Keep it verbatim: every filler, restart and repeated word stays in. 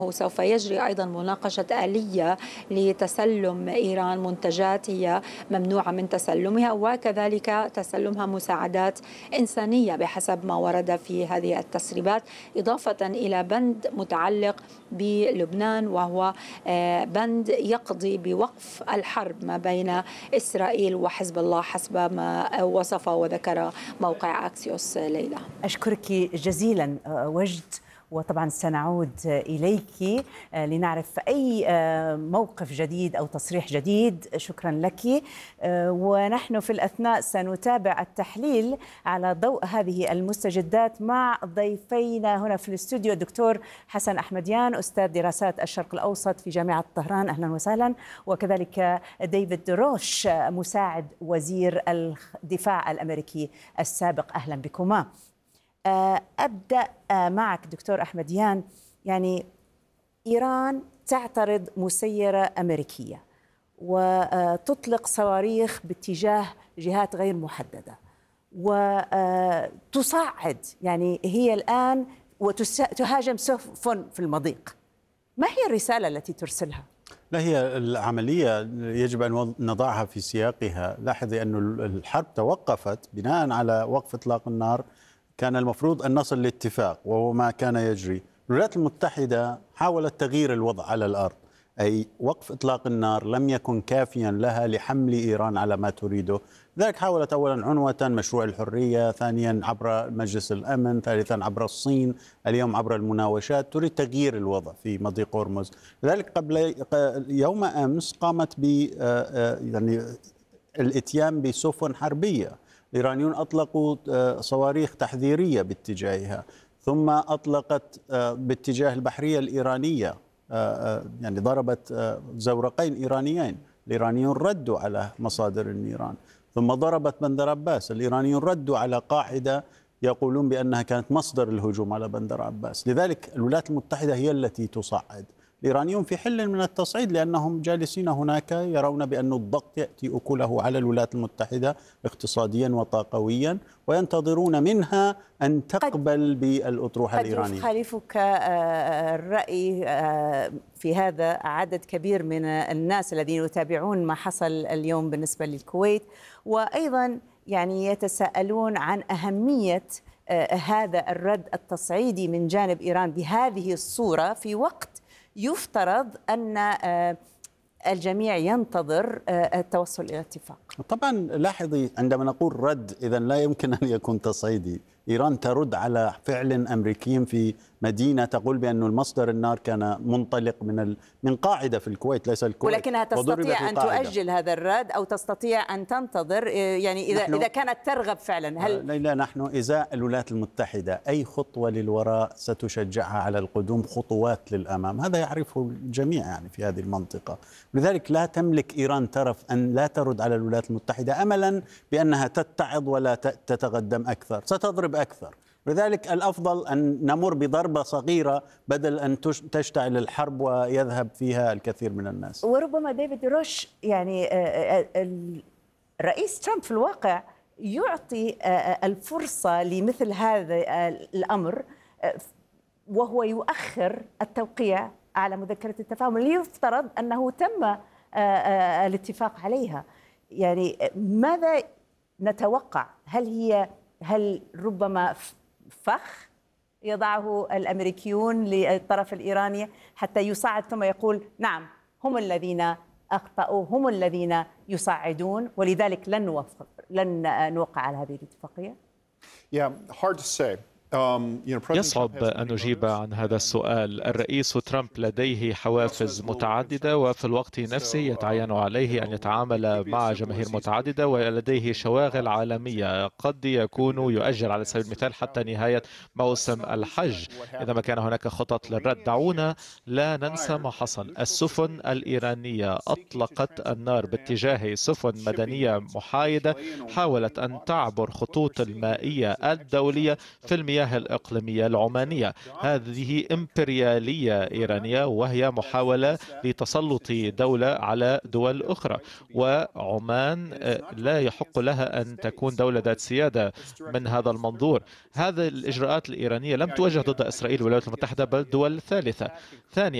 سوف يجري أيضا مناقشة آلية لتسلم إيران منتجات هي ممنوعة من تسلمها، وكذلك تسلمها مساعدات إنسانية بحسب ما ورد في هذه التسريبات، إضافة إلى بند متعلق بلبنان، وهو بند يقضي بوقف الحرب ما بين إسرائيل وحزب الله حسب ما وصف وذكر موقع أكسيوس. ليلى، أشكرك جزيلا وجد، وطبعا سنعود إليك لنعرف أي موقف جديد أو تصريح جديد. شكرا لك. ونحن في الأثناء سنتابع التحليل على ضوء هذه المستجدات مع ضيفينا هنا في الاستوديو، الدكتور حسن أحمديان أستاذ دراسات الشرق الأوسط في جامعة طهران، أهلا وسهلا، وكذلك ديفيد روش مساعد وزير الدفاع الأمريكي السابق، أهلا بكما. أبدأ معك دكتور أحمديان. يعني إيران تعترض مسيرة أمريكية وتطلق صواريخ باتجاه جهات غير محددة وتصعد، يعني هي الآن وتهاجم سفن في المضيق. ما هي الرسالة التي ترسلها؟ لا، هي العملية يجب أن نضعها في سياقها. لاحظي أن الحرب توقفت بناء على وقف إطلاق النار. كان المفروض أن نصل لاتفاق وهو ما كان يجري. الولايات المتحدة حاولت تغيير الوضع على الأرض، أي وقف إطلاق النار لم يكن كافيا لها لحمل إيران على ما تريده. لذلك حاولت أولا عنوة مشروع الحرية، ثانيا عبر مجلس الأمن، ثالثا عبر الصين، اليوم عبر المناوشات، تريد تغيير الوضع في مضيق هرمز. لذلك قبل يوم أمس قامت ب يعني الإتيان بسفن حربية. الإيرانيون أطلقوا صواريخ تحذيرية باتجاهها، ثم أطلقت باتجاه البحرية الإيرانية، يعني ضربت زورقين إيرانيين. الإيرانيون ردوا على مصادر النيران، ثم ضربت بندر عباس. الإيرانيون ردوا على قاعدة يقولون بأنها كانت مصدر الهجوم على بندر عباس. لذلك الولايات المتحدة هي التي تصعد. الإيرانيون في حل من التصعيد لأنهم جالسين هناك يرون بأن الضغط يأتي أكله على الولايات المتحدة اقتصاديا وطاقويا، وينتظرون منها أن تقبل بالأطروحة الإيرانية. قد يخالفك الرأي في هذا عدد كبير من الناس الذين يتابعون ما حصل اليوم بالنسبة للكويت، وأيضا يعني يتساءلون عن أهمية هذا الرد التصعيدي من جانب إيران بهذه الصورة في وقت يفترض أن الجميع ينتظر التوصل إلى اتفاق. طبعا لاحظي، عندما نقول رد إذا لا يمكن أن يكون تصعيدي. إيران ترد على فعل أمريكي في مدينة تقول بأن المصدر النار كان منطلق من من قاعدة في الكويت، ليس الكويت، ولكنها تستطيع أن تؤجل هذا الرد أو تستطيع أن تنتظر، يعني إذا إذا كانت ترغب فعلا. هل لا، نحن إزاء الولايات المتحدة أي خطوة للوراء ستشجعها على القدوم خطوات للأمام، هذا يعرفه الجميع يعني في هذه المنطقة. لذلك لا تملك إيران طرف أن لا ترد على الولايات المتحدة أملا بأنها تتعظ ولا تتقدم أكثر، ستضرب أكثر. لذلك الأفضل أن نمر بضربة صغيرة بدل أن تشتعل الحرب ويذهب فيها الكثير من الناس. وربما ديفيد روش، يعني الرئيس ترامب في الواقع يعطي الفرصة لمثل هذا الأمر وهو يؤخر التوقيع على مذكرة التفاهم اللي يفترض أنه تم الاتفاق عليها. يعني ماذا نتوقع؟ هل هي هل ربما فخ يضعه الأمريكيون للطرف الإيراني حتى يصعد ثم يقول نعم هم الذين أخطأوا، هم الذين يصعدون، ولذلك لن نوافق لن نوقع على هذه الاتفاقية؟ Yeah, hard to say. يصعب أن نجيب عن هذا السؤال. الرئيس ترامب لديه حوافز متعددة، وفي الوقت نفسه يتعين عليه أن يتعامل مع جماهير متعددة، ولديه شواغل عالمية. قد يكون يؤجل على سبيل المثال حتى نهاية موسم الحج إذا ما كان هناك خطط للرد. دعونا لا ننسى ما حصل. السفن الإيرانية أطلقت النار باتجاه سفن مدنية محايدة حاولت أن تعبر خطوط المائية الدولية في المياه المياه الإقليمية العمانية. هذه إمبريالية إيرانية، وهي محاولة لتسلط دولة على دول أخرى، وعمان لا يحق لها أن تكون دولة ذات سيادة من هذا المنظور. هذه الإجراءات الإيرانية لم توجه ضد إسرائيل والولايات المتحدة بل دول ثالثة. ثانيا